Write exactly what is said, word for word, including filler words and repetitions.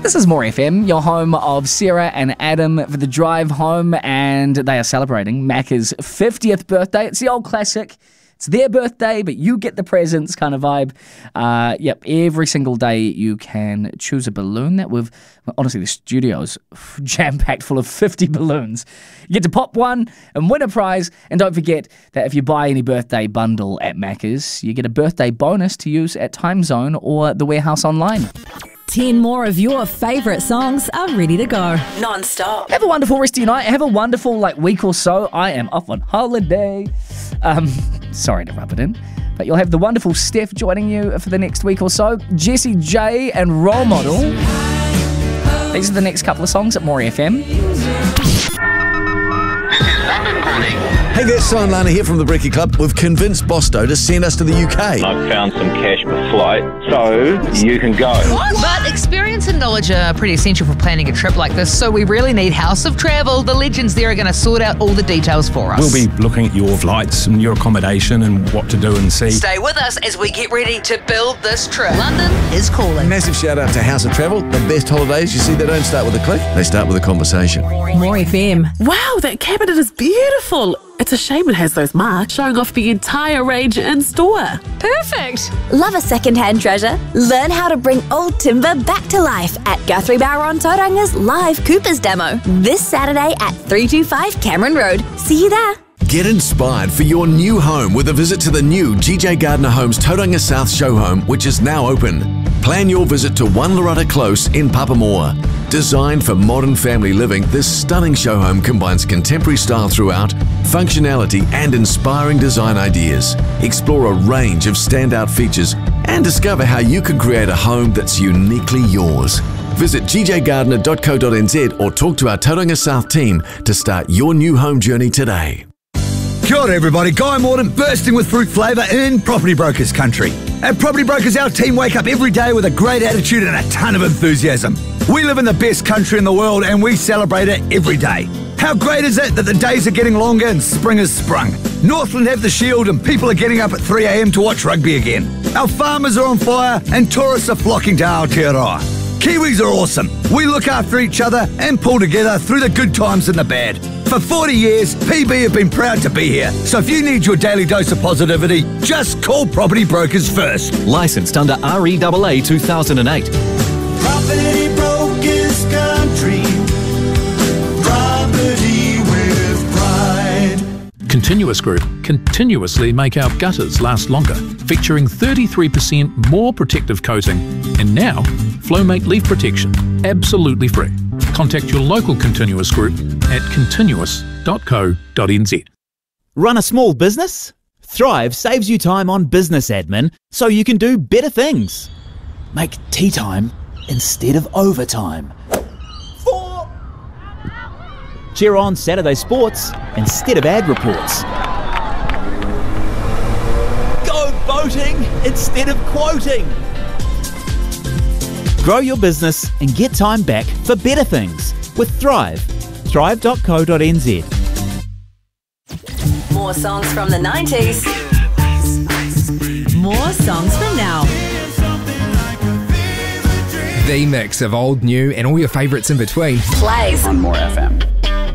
This is More F M, your home of Sarah and Adam for the drive home, and they are celebrating Macca's fiftieth birthday. It's the old classic. It's their birthday, but you get the presents kind of vibe. Uh, yep, every single day you can choose a balloon that we've... Honestly, the studio's jam-packed full of fifty balloons. You get to pop one and win a prize. And don't forget that if you buy any birthday bundle at Macca's, you get a birthday bonus to use at Time Zone or the Warehouse online. ten more of your favourite songs are ready to go. Non-stop. Have a wonderful rest of your night. Have a wonderful like week or so. I am off on holiday. Um, sorry to rub it in. But you'll have the wonderful Steph joining you for the next week or so. Jessie J and Role Model. These are the next couple of songs at More F M. Hey there, Simon Lana here from the Brekkie Club. We've convinced Bosto to send us to the U K. I've found some cash per flight, so you can go. But experience and knowledge are pretty essential for planning a trip like this, so we really need House of Travel. The legends there are going to sort out all the details for us. We'll be looking at your flights and your accommodation and what to do and see. Stay with us as we get ready to build this trip. London is calling. Massive shout out to House of Travel. The best holidays. You see, they don't start with a click, they start with a conversation. More F M. Wow, that cabinet is beautiful. It's a shame it has those marks showing off the entire range in store. Perfect. Love a second-hand treasure? Learn how to bring old timber back to life at Guthrie Bowron Tauranga's live Coopers demo this Saturday at three two five Cameron Road. See you there. Get inspired for your new home with a visit to the new G J Gardner Homes Tauranga South show home, which is now open. Plan your visit to One Loretta Close in Papamoa. Designed for modern family living, this stunning show home combines contemporary style throughout, functionality and inspiring design ideas. Explore a range of standout features and discover how you can create a home that's uniquely yours. Visit g j gardner dot co dot n z or talk to our Tauranga South team to start your new home journey today. Kia ora everybody, Guy Morton bursting with fruit flavour in Property Brokers country. At Property Brokers, our team wake up every day with a great attitude and a ton of enthusiasm. We live in the best country in the world and we celebrate it every day. How great is it that the days are getting longer and spring has sprung? Northland have the shield and people are getting up at three a m to watch rugby again. Our farmers are on fire and tourists are flocking to Aotearoa. Kiwis are awesome. We look after each other and pull together through the good times and the bad. For forty years, P B have been proud to be here. So if you need your daily dose of positivity, just call Property Brokers first. Licensed under R E A A two thousand eight. Property Brokers country. Property with pride. Continuous Group continuously make our gutters last longer, featuring thirty-three percent more protective coating, and now Flowmate Leaf Protection, absolutely free. Contact your local Continuous Group at continuous dot co dot n z. Run a small business? Thrive saves you time on business admin so you can do better things. Make tea time instead of overtime. Four. Cheer on Saturday sports instead of ad reports. Go boating instead of quoting. Grow your business and get time back for better things with Thrive. thrive dot co dot n z. More songs from the nineties. More songs from now. The mix of old, new and all your favourites in between. Plays on More F M.